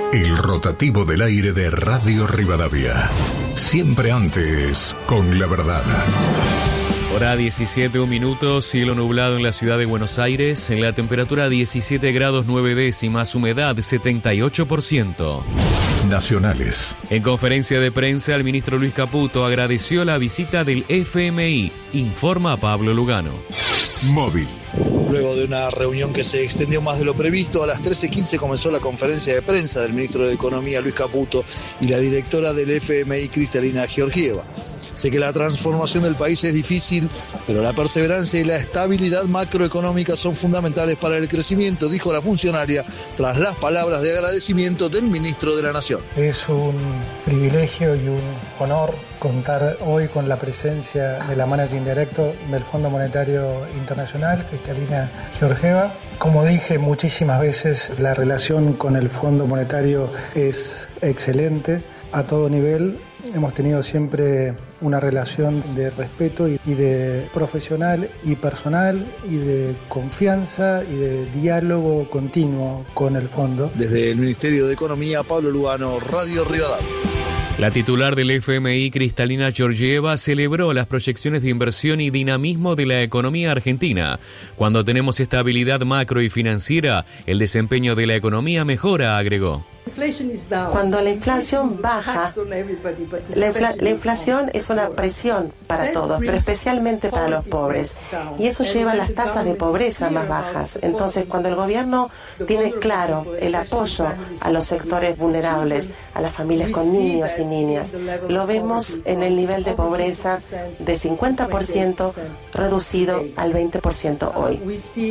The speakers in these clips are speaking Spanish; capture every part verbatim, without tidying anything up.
El rotativo del aire de Radio Rivadavia. Siempre antes, con la verdad. Hora diecisiete, un minuto, cielo nublado en la ciudad de Buenos Aires, en la temperatura diecisiete grados nueve décimas, humedad setenta y ocho por ciento. Nacionales. En conferencia de prensa, el ministro Luis Caputo agradeció la visita del F M I, informa Pablo Lugano. Móvil. Luego de una reunión que se extendió más de lo previsto, a las trece quince comenzó la conferencia de prensa del ministro de Economía Luis Caputo y la directora del F M I Cristalina Georgieva. Sé que la transformación del país es difícil, pero la perseverancia y la estabilidad macroeconómica son fundamentales para el crecimiento, dijo la funcionaria tras las palabras de agradecimiento del ministro de la Nación. Es un privilegio y un honor contar hoy con la presencia de la Managing Director del Fondo Monetario Internacional, Cristalina Georgieva. Como dije muchísimas veces, la relación con el Fondo Monetario es excelente a todo nivel. Hemos tenido siempre una relación de respeto y de profesional y personal y de confianza y de diálogo continuo con el fondo. Desde el Ministerio de Economía, Pablo Lugano, Radio Rivadavia. La titular del F M I, Cristalina Georgieva, celebró las proyecciones de inversión y dinamismo de la economía argentina. Cuando tenemos estabilidad macro y financiera, el desempeño de la economía mejora, agregó. Cuando la inflación baja, la, infla, la inflación es una presión para todos, pero especialmente para los pobres. Y eso lleva a las tasas de pobreza más bajas. Entonces, cuando el gobierno tiene claro el apoyo a los sectores vulnerables, a las familias con niños y niñas, lo vemos en el nivel de pobreza de cincuenta por ciento reducido al veinte por ciento hoy.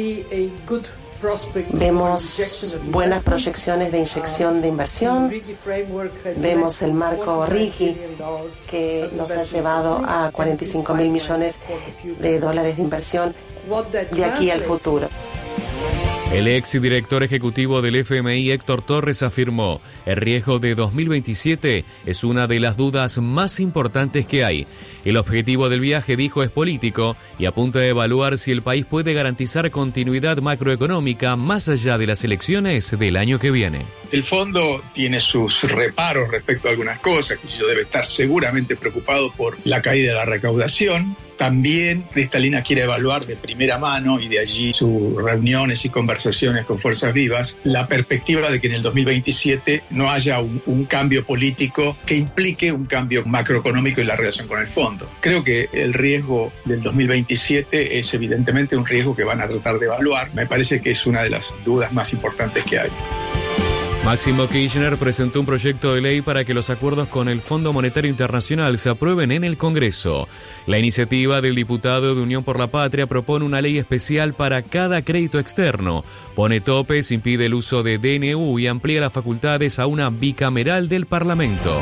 Vemos buenas proyecciones de inyección de inversión, vemos el marco RIGI que nos ha llevado a cuarenta y cinco mil millones de dólares de inversión de aquí al futuro. El exdirector ejecutivo del F M I, Héctor Torres, afirmó: el riesgo de dos mil veintisiete es una de las dudas más importantes que hay. El objetivo del viaje, dijo, es político y apunta a evaluar si el país puede garantizar continuidad macroeconómica más allá de las elecciones del año que viene. El fondo tiene sus reparos respecto a algunas cosas, que debe estar seguramente preocupado por la caída de la recaudación. También Cristalina quiere evaluar de primera mano, y de allí sus reuniones y conversaciones con Fuerzas Vivas, la perspectiva de que en el dos mil veintisiete no haya un, un cambio político que implique un cambio macroeconómico en la relación con el fondo. Creo que el riesgo del dos mil veintisiete es evidentemente un riesgo que van a tratar de evaluar. Me parece que es una de las dudas más importantes que hay. Máximo Kirchner presentó un proyecto de ley para que los acuerdos con el Fondo Monetario Internacional se aprueben en el Congreso. La iniciativa del diputado de Unión por la Patria propone una ley especial para cada crédito externo, pone topes, impide el uso de D N U y amplía las facultades a una bicameral del Parlamento.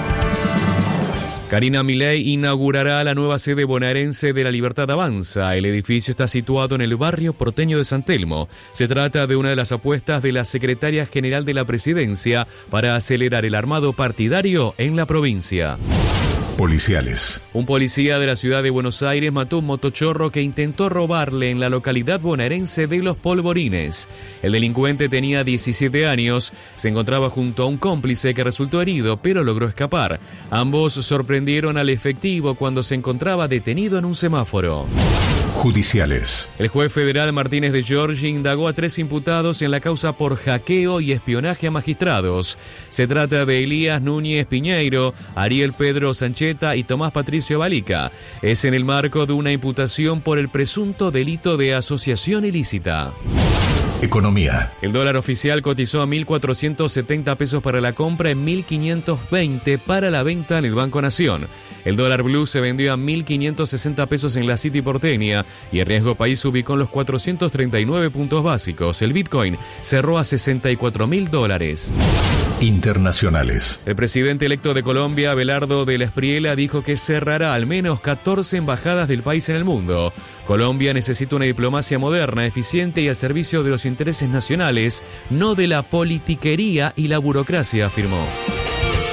Karina Milei inaugurará la nueva sede bonaerense de La Libertad Avanza. El edificio está situado en el barrio porteño de San Telmo. Se trata de una de las apuestas de la secretaria general de la Presidencia para acelerar el armado partidario en la provincia. Policiales. Un policía de la ciudad de Buenos Aires mató un motochorro que intentó robarle en la localidad bonaerense de Los Polvorines. El delincuente tenía diecisiete años, se encontraba junto a un cómplice que resultó herido, pero logró escapar. Ambos sorprendieron al efectivo cuando se encontraba detenido en un semáforo. Judiciales. El juez federal Martínez de Giorgi indagó a tres imputados en la causa por hackeo y espionaje a magistrados. Se trata de Elías Núñez Piñeiro, Ariel Pedro Sancheta y Tomás Patricio Balica. Es en el marco de una imputación por el presunto delito de asociación ilícita. Economía. El dólar oficial cotizó a mil cuatrocientos setenta pesos para la compra y mil quinientos veinte para la venta en el Banco Nación. El dólar blue se vendió a mil quinientos sesenta pesos en la City porteña y el riesgo país se ubicó en los cuatrocientos treinta y nueve puntos básicos. El Bitcoin cerró a sesenta y cuatro mil dólares. Internacionales. El presidente electo de Colombia, Abelardo de la Espriella, dijo que cerrará al menos catorce embajadas del país en el mundo. Colombia necesita una diplomacia moderna, eficiente y al servicio de los intereses nacionales, no de la politiquería y la burocracia, afirmó.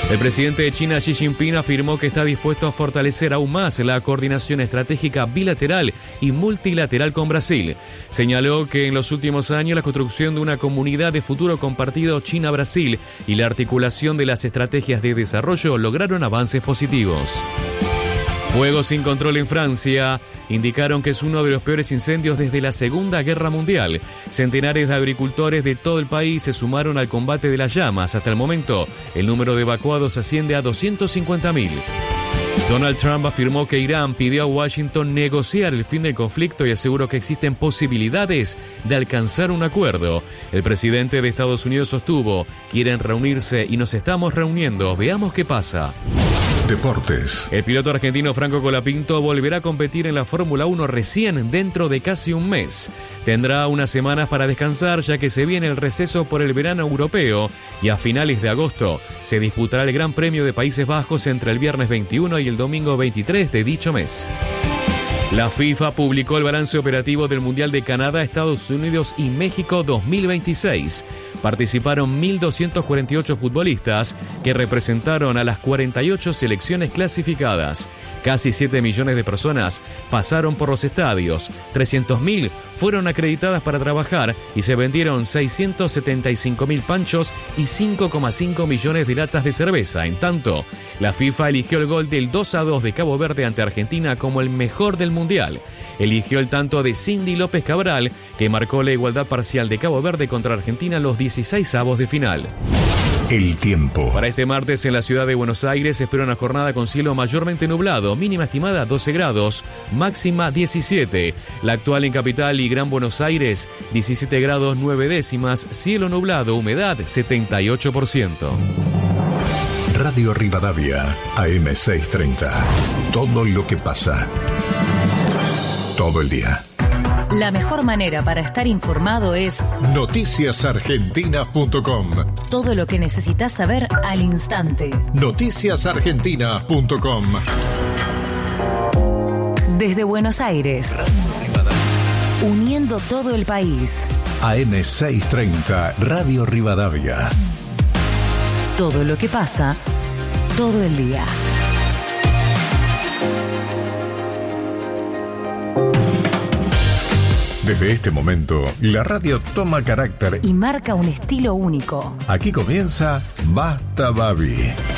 El presidente de China, Xi Jinping, afirmó que está dispuesto a fortalecer aún más la coordinación estratégica bilateral y multilateral con Brasil. Señaló que en los últimos años la construcción de una comunidad de futuro compartido China-Brasil y la articulación de las estrategias de desarrollo lograron avances positivos. Fuego sin control en Francia indicaron que es uno de los peores incendios desde la Segunda Guerra Mundial. Centenares de agricultores de todo el país se sumaron al combate de las llamas. Hasta el momento, el número de evacuados asciende a doscientos cincuenta mil. Donald Trump afirmó que Irán pidió a Washington negociar el fin del conflicto y aseguró que existen posibilidades de alcanzar un acuerdo. El presidente de Estados Unidos sostuvo: quieren reunirse y nos estamos reuniendo, veamos qué pasa. Deportes. El piloto argentino Franco Colapinto volverá a competir en la Fórmula uno recién dentro de casi un mes. Tendrá unas semanas para descansar ya que se viene el receso por el verano europeo y a finales de agosto se disputará el Gran Premio de Países Bajos entre el viernes veintiuno y el domingo veintitrés de dicho mes. La FIFA publicó el balance operativo del Mundial de Canadá, Estados Unidos y México dos mil veintiséis. Participaron mil doscientos cuarenta y ocho futbolistas que representaron a las cuarenta y ocho selecciones clasificadas. Casi siete millones de personas pasaron por los estadios, trescientos mil fueron acreditadas para trabajar y se vendieron seiscientos setenta y cinco mil panchos y cinco coma cinco millones de latas de cerveza. En tanto, la FIFA eligió el gol del dos a dos de Cabo Verde ante Argentina como el mejor del Mundial. Eligió el tanto de Cindy López Cabral, que marcó la igualdad parcial de Cabo Verde contra Argentina en los dieciseisavos de final. El tiempo. Para este martes en la ciudad de Buenos Aires se espera una jornada con cielo mayormente nublado, mínima estimada doce grados, máxima diecisiete. La actual en Capital y Gran Buenos Aires, diecisiete grados nueve décimas, cielo nublado, humedad setenta y ocho por ciento. Radio Rivadavia, A M seiscientos treinta. Todo lo que pasa. Todo el día. La mejor manera para estar informado es noticias argentinas punto com. Todo lo que necesitas saber al instante. noticias argentinas punto com. Desde Buenos Aires, uniendo todo el país. A M seiscientos treinta, Radio Rivadavia. Todo lo que pasa, todo el día. Desde este momento, la radio toma carácter y marca un estilo único. Aquí comienza Basta Babi.